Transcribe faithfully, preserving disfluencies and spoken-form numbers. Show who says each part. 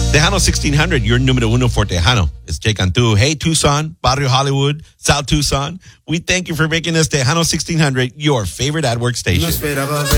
Speaker 1: Tejano sixteen hundred, your numero uno for Tejano. It's Jay Cantu. Hey, Tucson, Barrio Hollywood, South Tucson. We thank you for making this Tejano sixteen hundred your favorite at work station.